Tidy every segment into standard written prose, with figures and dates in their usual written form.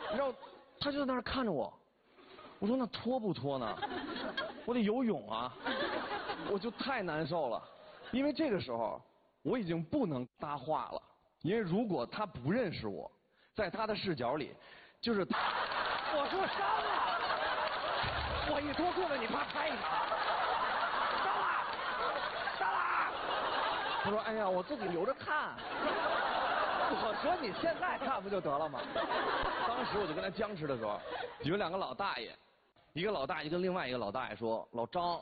你知道，他就在那儿看着我。我说那脱不脱呢？我得游泳啊！我就太难受了，因为这个时候我已经不能搭话了，因为如果他不认识我，在他的视角里，就是我受伤了，我一脱裤子你啪拍一下，伤了。他说哎呀，我自己留着看。我说你现在看不就得了吗？当时我就跟他僵持的时候，有两个老大爷。一个老大爷跟另外一个老大爷说：“老张，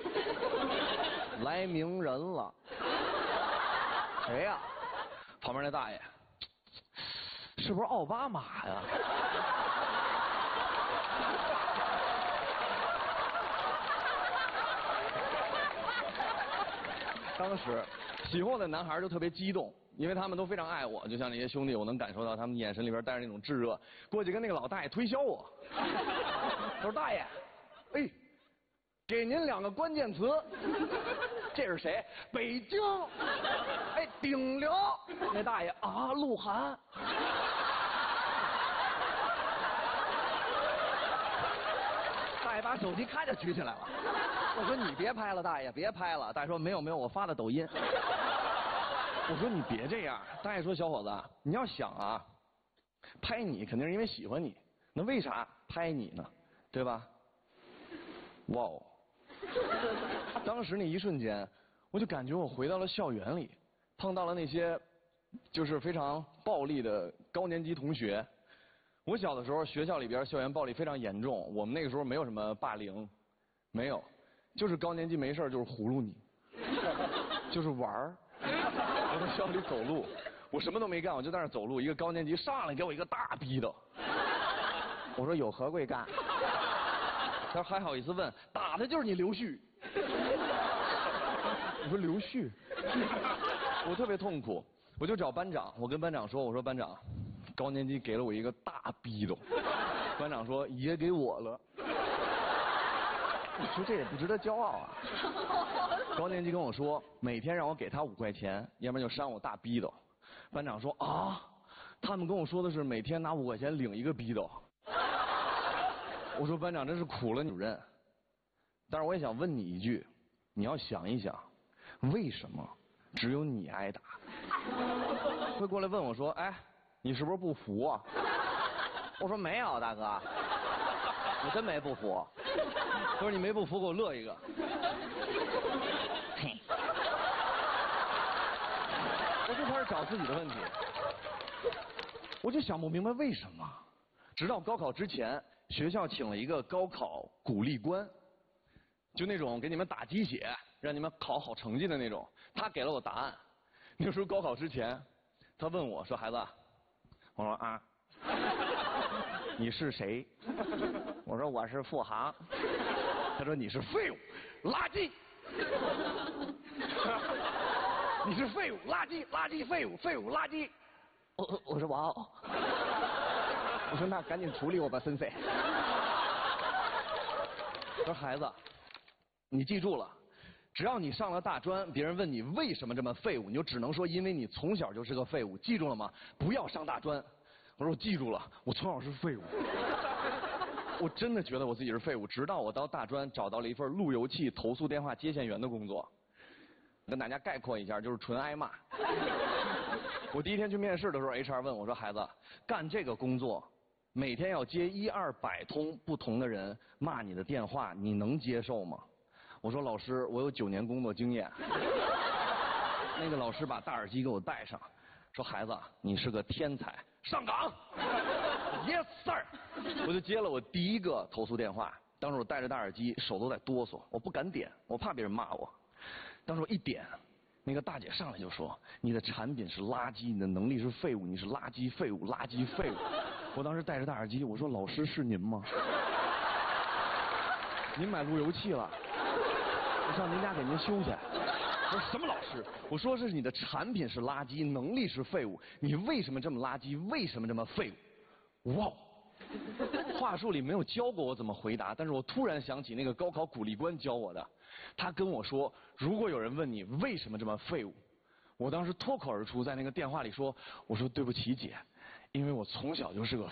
来名人了。”谁呀？旁边那大爷，是不是奥巴马呀？当时喜欢我的男孩就特别激动，因为他们都非常爱我，就像那些兄弟，我能感受到他们眼神里边带着那种炙热。过去跟那个老大爷推销我，我说大爷，哎，给您2个关键词。这是谁？北京。哎，顶流。那大爷啊，鹿晗。大爷把手机咔就举起来了。我说你别拍了，大爷别拍了。大爷说没有，我发的抖音。我说你别这样。大爷说小伙子，你要想啊，拍你肯定是因为喜欢你，那为啥拍你呢？对吧？哇哦！当时那一瞬间，我就感觉我回到了校园里，碰到了那些就是非常暴力的高年级同学。我小的时候，学校里边校园暴力非常严重，我们那个时候没有什么霸凌，没有，就是高年级没事就是葫芦你，就是玩儿。我在校里走路，我什么都没干，我就在那走路，一个高年级上来给我一个大逼斗。我说有何贵干？他说还好意思问，打的就是你刘旭。我说刘旭，我特别痛苦，我就找班长，我跟班长说，我说班长，高年级给了我一个大逼斗。班长说也给我了。我说这也不值得骄傲啊。高年级跟我说每天让我给他5块钱，要不然就扇我大逼斗。班长说啊，他们跟我说的是每天拿5块钱领一个逼斗。我说班长真是苦了主任，但是我也想问你一句，你要想一想，为什么只有你挨打？会过来问我说，哎，你是不是不服啊？我说没有，大哥，我真没不服。他说你没不服，给我乐一个。我就开始找自己的问题，我就想不明白为什么。直到高考之前，学校请了一个高考鼓励官，就那种给你们打鸡血，让你们考好成绩的那种。他给了我答案。那时候高考之前，他问我说：“孩子，我说啊，你是谁？”我说我是富航。他说你是废物，垃圾。你是废物，垃圾，垃圾，废物，废物，垃圾。我说哇哦。我说那赶紧处理我吧，森森。我说孩子，你记住了，只要你上了大专，别人问你为什么这么废物，你就只能说因为你从小就是个废物，记住了吗？不要上大专。我说我记住了，我从小是废物。我真的觉得我自己是废物，直到我到大专找到了一份路由器投诉电话接线员的工作。跟大家概括一下，就是纯挨骂。我第一天去面试的时候 ，HR 问我说：“孩子，干这个工作，每天要接100-200通不同的人骂你的电话，你能接受吗？”我说：“老师，我有9年工作经验。”那个老师把大耳机给我戴上，说：“孩子，你是个天才，上岗。”Yes sir。我就接了我第一个投诉电话，当时我戴着大耳机，手都在哆嗦，我不敢点，我怕别人骂我。当时我一点，那个大姐上来就说：“你的产品是垃圾，你的能力是废物，你是垃圾废物，垃圾废物。”我当时戴着大耳机，我说：“老师是您吗？您买路由器了？我上您家给您修去。”我说什么老师？我说是你的产品是垃圾，能力是废物，你为什么这么垃圾？为什么这么废物？哇！话术里没有教过我怎么回答，但是我突然想起那个高考鼓励官教我的，他跟我说，如果有人问你为什么这么废物，我当时脱口而出在那个电话里说，我说对不起姐，因为我从小就是个